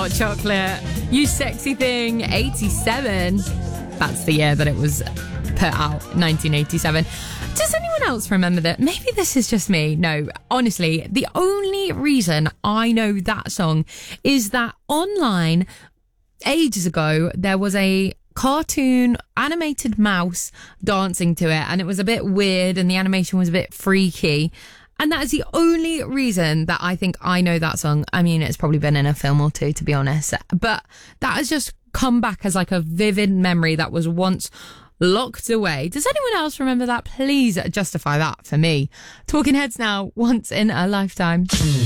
Hot Chocolate, You Sexy Thing, 87. That's the year that it was put out, 1987. Does anyone else remember that? Maybe this is just me. No, honestly, the only reason I know that song is that online, ages ago, there was a cartoon animated mouse dancing to it, and it was a bit weird and the animation was a bit freaky. And that is the only reason that I think I know that song. I mean, it's probably been in a film or two, to be honest, but that has just come back as like a vivid memory that was once locked away. Does anyone else remember that? Please justify that for me. Talking Heads now, Once in a Lifetime.